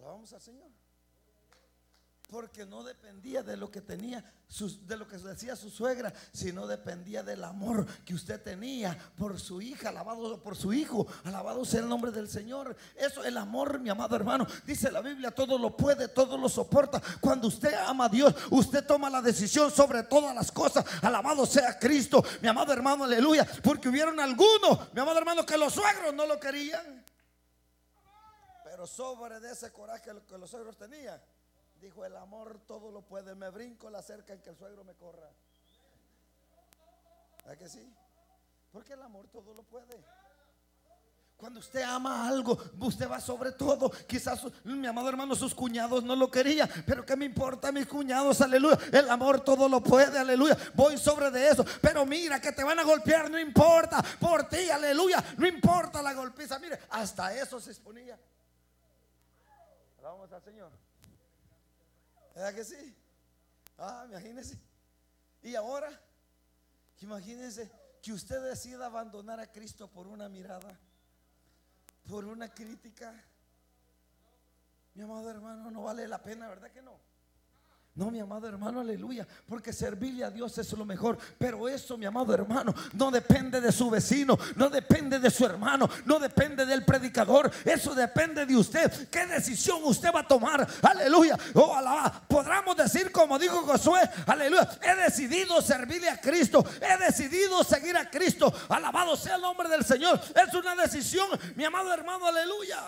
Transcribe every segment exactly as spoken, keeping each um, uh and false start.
Alabamos al Señor. Porque no dependía de lo que tenía, de lo que decía su suegra, sino dependía del amor que usted tenía por su hija, alabado por su hijo, alabado sea el nombre del Señor. Eso, el amor, mi amado hermano, dice la Biblia, todo lo puede, todo lo soporta. Cuando usted ama a Dios, usted toma la decisión sobre todas las cosas. Alabado sea Cristo, mi amado hermano, aleluya. Porque hubieron algunos, mi amado hermano, que los suegros no lo querían, pero sobre de ese coraje que los suegros tenían, dijo: el amor todo lo puede. Me brinco la cerca en que el suegro me corra. ¿Verdad que sí? Porque el amor todo lo puede. Cuando usted ama algo, usted va sobre todo. Quizás, mi amado hermano, sus cuñados no lo querían, pero ¿qué me importa mis cuñados? Aleluya. El amor todo lo puede, aleluya. Voy sobre de eso. Pero mira que te van a golpear, no importa. Por ti, aleluya. No importa la golpiza. Mire, hasta eso se exponía. Vamos al Señor. ¿Verdad que sí? Ah, imagínense. Y ahora, imagínense que usted decida abandonar a Cristo por una mirada, por una crítica. Mi amado hermano, no vale la pena, ¿verdad que no? No, mi amado hermano, aleluya. Porque servirle a Dios es lo mejor. Pero eso, mi amado hermano, no depende de su vecino, no depende de su hermano, no depende del predicador. Eso depende de usted. ¿Qué decisión usted va a tomar? Aleluya. Oh, alaba. Podríamos decir como dijo Josué, aleluya: he decidido servirle a Cristo, he decidido seguir a Cristo. Alabado sea el nombre del Señor. Es una decisión, mi amado hermano, aleluya.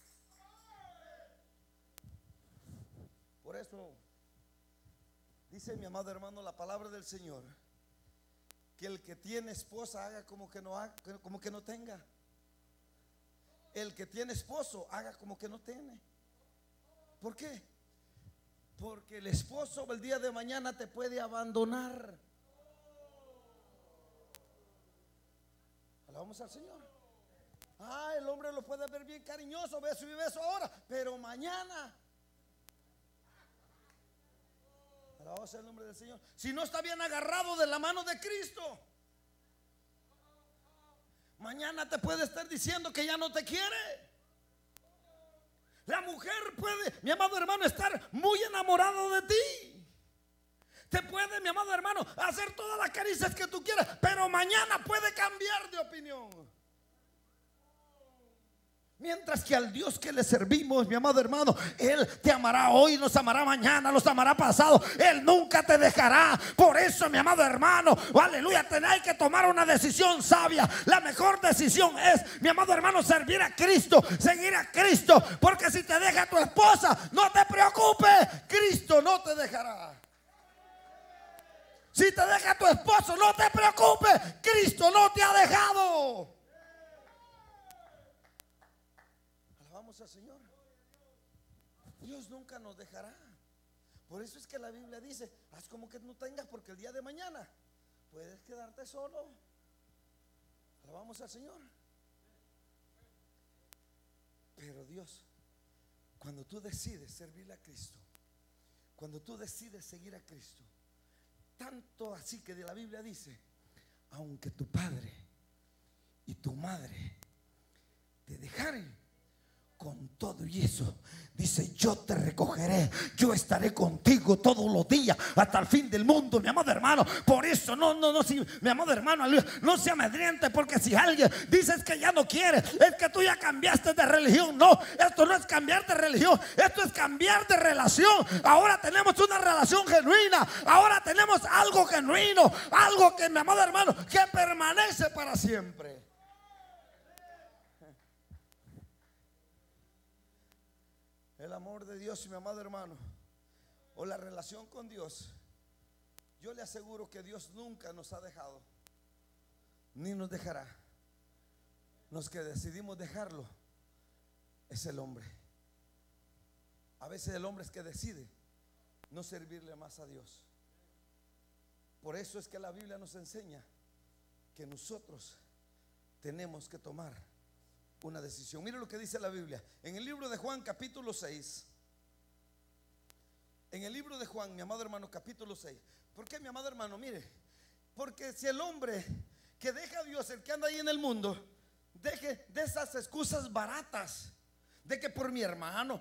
Por eso dice, mi amado hermano, la palabra del Señor, que el que tiene esposa haga como que no haga, como que no tenga. El que tiene esposo haga como que no tiene. ¿Por qué? Porque el esposo el día de mañana te puede abandonar. Alabamos al Señor. Ah, el hombre lo puede ver bien cariñoso, beso y beso ahora, pero mañana, alabado sea el nombre del Señor, si no está bien agarrado de la mano de Cristo, mañana te puede estar diciendo que ya no te quiere. La mujer puede, mi amado hermano, estar muy enamorado de ti. Te puede, mi amado hermano, hacer todas las caricias que tú quieras, pero mañana puede cambiar de opinión. Mientras que al Dios que le servimos, mi amado hermano, Él te amará hoy, nos amará mañana, nos amará pasado. Él nunca te dejará. Por eso, mi amado hermano, aleluya, tenéis que tomar una decisión sabia. La mejor decisión es, mi amado hermano, servir a Cristo, seguir a Cristo. Porque si te deja tu esposa, no te preocupes, Cristo no te dejará. Si te deja tu esposo, no te preocupes, Cristo no te ha dejado. Al Señor, Dios nunca nos dejará. Por eso es que la Biblia dice: haz como que no tengas, porque el día de mañana puedes quedarte solo. Alabamos al Señor. Pero Dios, cuando tú decides servirle a Cristo, cuando tú decides seguir a Cristo, tanto así que de la Biblia dice: aunque tu padre y tu madre te dejaren, con todo y eso, dice: yo te recogeré, yo estaré contigo todos los días hasta el fin del mundo, mi amado hermano. Por eso no, no, no, si, mi amado hermano, no se amedriente, porque si alguien dice que ya no quiere, es que tú ya cambiaste de religión. No, esto no es cambiar de religión, esto es cambiar de relación. Ahora tenemos una relación genuina, ahora tenemos algo genuino, algo que, mi amado hermano, que permanece para siempre. El amor de Dios, mi amado hermano, o la relación con Dios, yo le aseguro que Dios nunca nos ha dejado, ni nos dejará. Los que decidimos dejarlo es el hombre. A veces el hombre es que decide no servirle más a Dios. Por eso es que la Biblia nos enseña que nosotros tenemos que tomar una decisión. Mire lo que dice la Biblia en el libro de Juan, capítulo seis. En el libro de Juan, mi amado hermano, capítulo seis. ¿Por qué, mi amado hermano? Mire, porque si el hombre que deja a Dios, el que anda ahí en el mundo, deje de esas excusas baratas, de que por mi hermano,